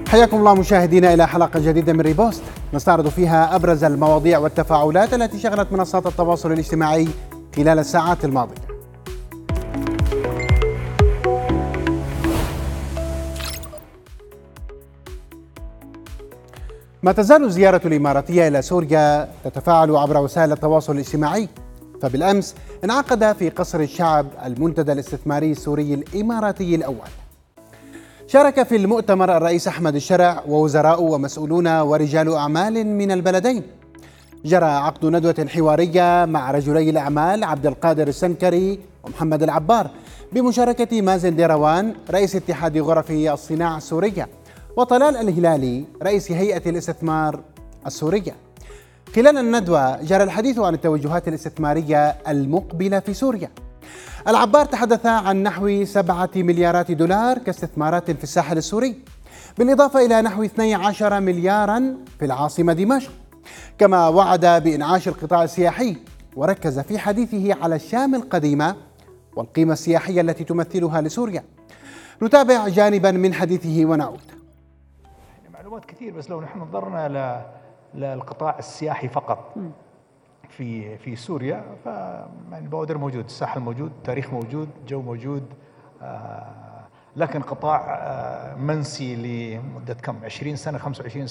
حياكم الله مشاهدينا إلى حلقة جديدة من ريبوست نستعرض فيها أبرز المواضيع والتفاعلات التي شغلت منصات التواصل الاجتماعي خلال الساعات الماضية. ما تزال الزيارة الإماراتية إلى سوريا تتفاعل عبر وسائل التواصل الاجتماعي، فبالأمس انعقد في قصر الشعب المنتدى الاستثماري السوري الإماراتي الأول. شارك في المؤتمر الرئيس أحمد الشرع ووزراء ومسؤولون ورجال أعمال من البلدين. جرى عقد ندوة حوارية مع رجلي الأعمال عبد القادر السنكري ومحمد العبار بمشاركة مازن ديروان رئيس اتحاد غرف الصناعة السورية وطلال الهلالي رئيس هيئة الاستثمار السورية. خلال الندوة جرى الحديث عن التوجهات الاستثمارية المقبلة في سوريا. العبار تحدث عن نحو 7 مليارات دولار كاستثمارات في الساحل السوري، بالإضافة إلى نحو 12 مليارا في العاصمة دمشق، كما وعد بإنعاش القطاع السياحي، وركز في حديثه على الشام القديمة والقيمة السياحية التي تمثلها لسوريا. نتابع جانبا من حديثه ونعود. معلومات كثير، بس لو نحن نظرنا للقطاع السياحي فقط في سوريا، فالبوادر موجود، الساحل موجود، التاريخ موجود، الجو موجود، لكن قطاع منسي لمدة كم 20 سنة 25